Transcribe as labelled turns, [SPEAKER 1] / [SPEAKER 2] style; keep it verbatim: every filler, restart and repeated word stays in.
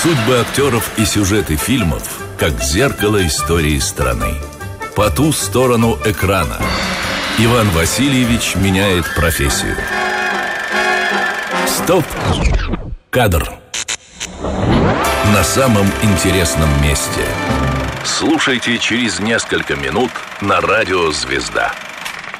[SPEAKER 1] Судьбы актеров и сюжеты фильмов, как зеркало истории страны. По ту сторону экрана. Иван Васильевич меняет профессию. Стоп! Кадр. На самом интересном месте. Слушайте через несколько минут на радио «Звезда».